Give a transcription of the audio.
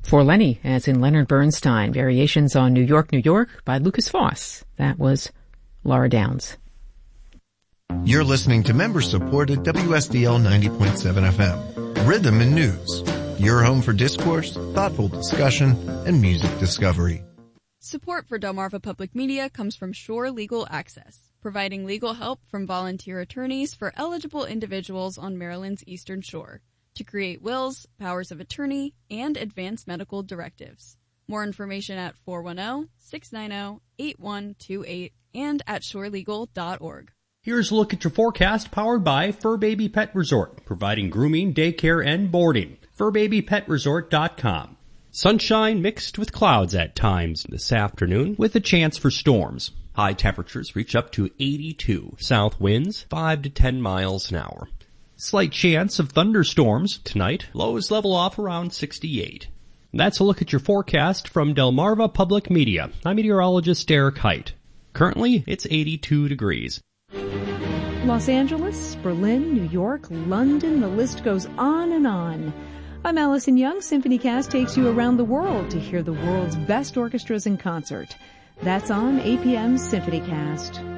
For Lenny, as in Leonard Bernstein, Variations on New York, New York by Lucas Foss. That was Laura Downs. You're listening to member-supported WSDL 90.7 FM, Rhythm and News, your home for discourse, thoughtful discussion, and music discovery. Support for Delmarva Public Media comes from Shore Legal Access, providing legal help from volunteer attorneys for eligible individuals on Maryland's Eastern Shore to create wills, powers of attorney, and advance medical directives. More information at 410-690-8128 and at shorelegal.org. Here's a look at your forecast powered by Fur Baby Pet Resort, providing grooming, daycare, and boarding. FurBabyPetResort.com. Sunshine mixed with clouds at times this afternoon with a chance for storms. High temperatures reach up to 82. South winds 5 to 10 miles an hour. Slight chance of thunderstorms tonight. Lows level off around 68. That's a look at your forecast from Delmarva Public Media. I'm meteorologist Derek Height. Currently, it's 82 degrees. Los Angeles, Berlin, New York, London, the list goes on and on. I'm Allison Young. SymphonyCast takes you around the world to hear the world's best orchestras in concert. That's on APM's SymphonyCast.